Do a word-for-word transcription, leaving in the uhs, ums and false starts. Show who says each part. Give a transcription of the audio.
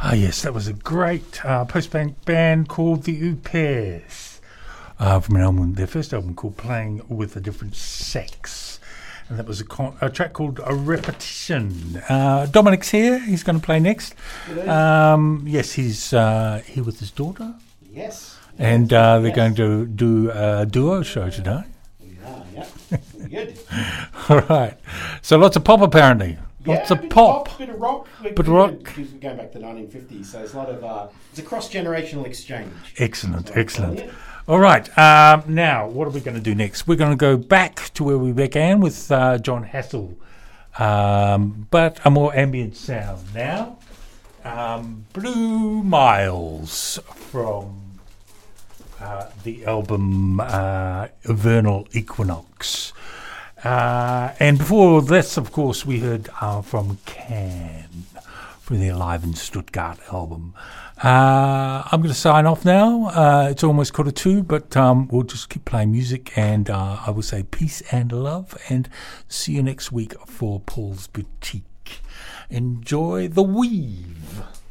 Speaker 1: Ah, yes, that was a great uh, post-punk band called the Upairs, uh, from an album, their first album called Playing with a Different Sex. And that was a, con- a track called A Repetition. Uh, Dominic's here. He's going to play next. Um, yes, he's uh, here with his daughter.
Speaker 2: Yes.
Speaker 1: And uh, they're
Speaker 2: yes.
Speaker 1: going to do a duo show today.
Speaker 2: We are, yeah. Good.
Speaker 1: All right. So lots of pop, apparently. Lots
Speaker 2: yeah,
Speaker 1: of pop.
Speaker 2: pop, bit of rock. We're,
Speaker 1: Bit of
Speaker 2: we're
Speaker 1: rock.
Speaker 2: Going, we're going back to the nineteen fifties, so it's a lot of uh, it's a cross-generational exchange.
Speaker 1: Excellent,
Speaker 2: So
Speaker 1: excellent. All right. Um, now, what are we going to do next? We're going to go back to where we began with uh, John Hassell, um, but a more ambient sound now. Um, Blue Miles from uh, the album uh, Vernal Equinox. Uh, and before this, of course, we heard uh, from Can from the Alive in Stuttgart album. Uh, I'm going to sign off now. Uh, it's almost quarter two, but um, we'll just keep playing music, and uh, I will say peace and love, and see you next week for Paul's Boutique. Enjoy the weave.